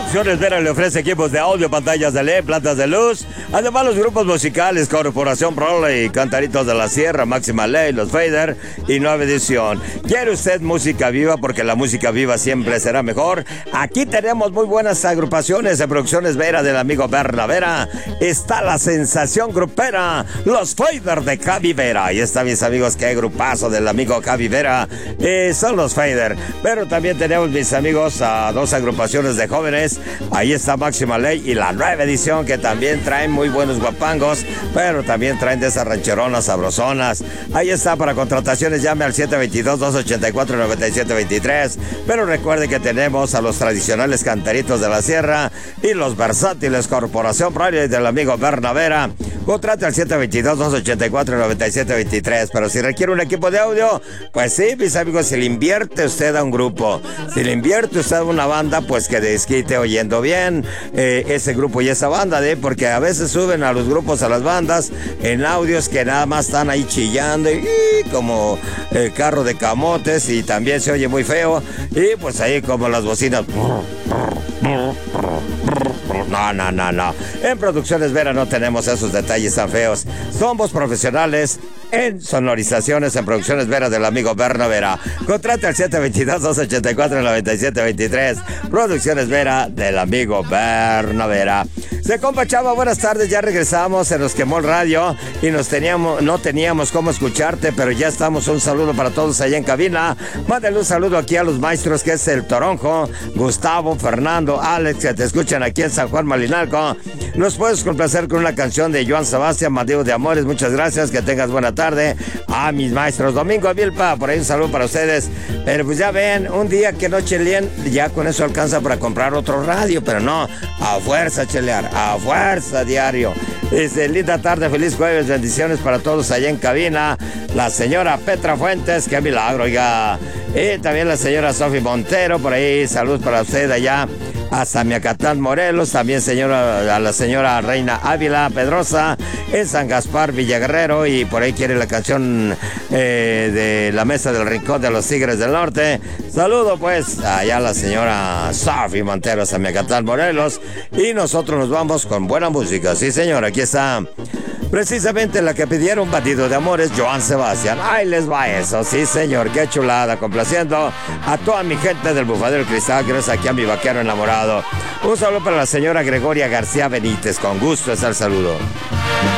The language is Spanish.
Producciones Vera le ofrece equipos de audio, pantallas de LED, plantas de luz. Además, los grupos musicales Corporación Prole, Cantaritos de la Sierra, Máxima Ley, Los Fader y Nueva Edición. ¿Quiere usted música viva? Porque la música viva siempre será mejor. Aquí tenemos muy buenas agrupaciones de Producciones Vera del amigo Berna Vera. Está la sensación grupera, Los Fader de Cavi Vera. Ahí está, mis amigos, qué grupazo del amigo Cavi Vera. Son Los Fader. Pero también tenemos, mis amigos, a dos agrupaciones de jóvenes. Ahí está Máxima Ley y la Nueva Edición, que también traen muy buenos guapangos, pero también traen de esas rancheronas sabrosonas. Ahí está, para contrataciones llame al 722-284-9723. Pero recuerde que tenemos a los tradicionales Cantaritos de la Sierra y los versátiles Corporación Prairie del amigo Berna Vera. Contrate al 722-284-9723. Pero si requiere un equipo de audio, pues sí, mis amigos, si le invierte usted a un grupo, si le invierte usted a una banda, pues que desquite oyendo bien ese grupo y esa banda, porque a veces suben a los grupos, a las bandas, en audios que nada más están ahí chillando y como el carro de camotes, y también se oye muy feo, y pues ahí como las bocinas. No. En Producciones Vera no tenemos esos detalles tan feos. Somos profesionales en sonorizaciones en Producciones Vera del amigo Berna Vera. Contrate al 722-284-9723. Producciones Vera del amigo Berna Vera. Se compa Chava, buenas tardes, ya regresamos, se nos quemó el radio y no teníamos cómo escucharte, pero ya estamos. Un saludo para todos allá en cabina. Mándale un saludo aquí a los maestros, que es el Toronjo, Gustavo, Fernando, Alex, que te escuchan aquí en San Juan Malinalco. Nos puedes complacer con una canción de Joan Sebastián, Mateo de Amores. Muchas gracias, que tengas buena tarde. A mis maestros, Domingo Vilpa, por ahí un saludo para ustedes. Pero pues ya ven, un día que no cheleen, ya con eso alcanza para comprar otro radio, pero no, a fuerza chelear, a fuerza diario. Linda tarde, feliz jueves, bendiciones para todos allá en cabina. La señora Petra Fuentes, qué milagro, oiga. Y también la señora Sofi Montero, por ahí, salud para usted allá hasta Miacatán, Morelos. También a la señora Reina Ávila Pedrosa en San Gaspar, Villaguerrero, y por ahí quiere la canción de La Mesa del Rincón de los Tigres del Norte. Saludo pues allá a la señora Sofi Montero hasta Miacatán, Morelos, y nosotros nos vamos con buena música. Sí, señor, aquí está precisamente la que pidieron, Bandido de Amores, Joan Sebastián. Ahí les va eso, sí señor, qué chulada, complaciendo a toda mi gente del Bufadero Cristal, gracias aquí a mi vaquero enamorado. Un saludo para la señora Gregoria García Benítez, con gusto es el saludo.